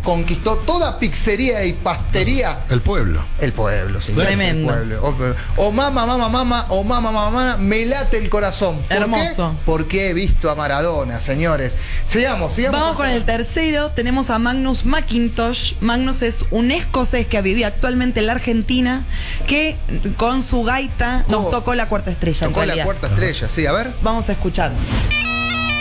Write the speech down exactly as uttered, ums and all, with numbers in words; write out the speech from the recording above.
conquistó toda pizzería y pastería. El pueblo. El pueblo, señor. Tremendo. El pueblo. O, o mama, mama, mama, o mama, mama, mama, me late el corazón. ¿Por Hermoso. qué? Porque he visto a Maradona, señores. Sigamos, sigamos. Vamos con el tercero. Tenemos a Magnus Mackintosh. Magnus es un escocés que vive actualmente en la Argentina, que con su gaita nos ¿Cómo? tocó la cuarta estrella. Tocó en la realidad. cuarta estrella, sí, a ver. Vamos a escuchar.